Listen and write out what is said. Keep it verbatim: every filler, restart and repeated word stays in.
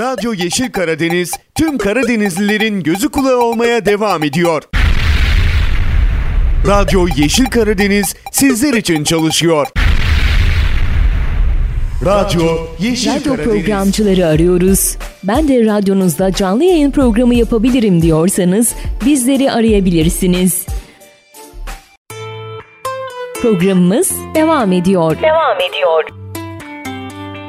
Radyo Yeşil Karadeniz tüm Karadenizlilerin gözü kulağı olmaya devam ediyor. Radyo Yeşil Karadeniz sizler için çalışıyor. Radyo Yeşil Radyo Karadeniz. programcıları arıyoruz. Ben de radyonuzda canlı yayın programı yapabilirim diyorsanız bizleri arayabilirsiniz. Programımız devam ediyor. Devam ediyor.